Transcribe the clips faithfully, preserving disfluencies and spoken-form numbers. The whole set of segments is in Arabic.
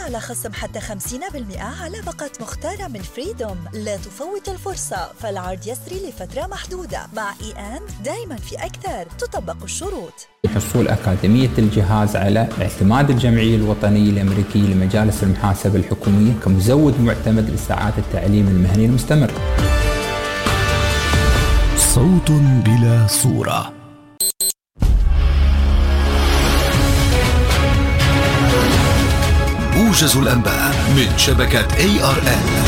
على خصم حتى خمسين بالمئة على باقة مختارة من فريدوم. لا تفوت الفرصة، فالعرض يسري لفترة محدودة. مع إي أند دايما في أكثر، تطبق الشروط. حصول أكاديمية الجهاز على اعتماد الجمعية الوطنية الأمريكية لمجالس المحاسبة الحكومية كمزود معتمد لساعات التعليم المهني المستمر. صوت بلا صورة. موجز الأنباء من شبكة إيه آر إل.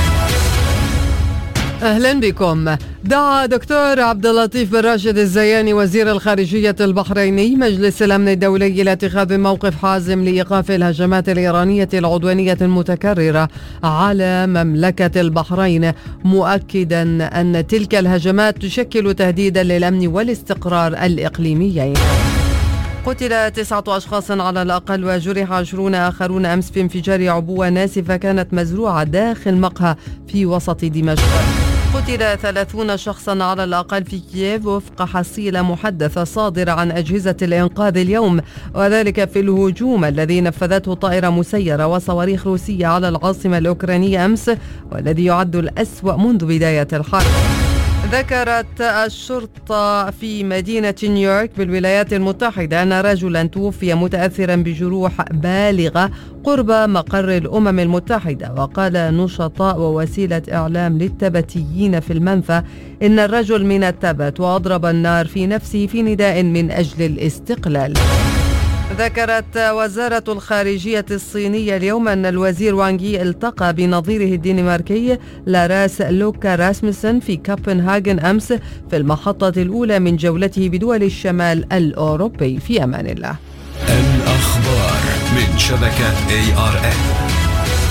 أهلا بكم. دعا دكتور عبد اللطيف بن راشد الزياني وزير الخارجية البحريني مجلس الأمن الدولي إلى اتخاذ موقف حازم لإيقاف الهجمات الإيرانية العدوانية المتكررة على مملكة البحرين، مؤكدا أن تلك الهجمات تشكل تهديدا للأمن والاستقرار الإقليميين. قتل تسعة أشخاص على الأقل وجرح عشرون آخرون أمس في انفجار عبوة ناسفة كانت مزروعة داخل مقهى في وسط دمشق. قتل ثلاثون شخصا على الأقل في كييف وفق حصيلة محدثة صادرة عن أجهزة الإنقاذ اليوم، وذلك في الهجوم الذي نفذته طائرة مسيرة وصواريخ روسية على العاصمة الأوكرانية أمس، والذي يعد الأسوأ منذ بداية الحرب. ذكرت الشرطة في مدينة نيويورك بالولايات المتحدة أن رجلا توفي متأثرا بجروح بالغة قرب مقر الأمم المتحدة. وقال نشطاء ووسيلة إعلام للتبتيين في المنفى إن الرجل من التبت وأضرب النار في نفسه في نداء من أجل الاستقلال. ذكرت وزارة الخارجية الصينية اليوم أن الوزير وانغ يي التقى بنظيره الدنماركي لاراس لوكا راسموسن في كوبنهاغن أمس في المحطة الأولى من جولته بدول الشمال الأوروبي. في أمان الله. الأخبار من شبكة إيه آر إل.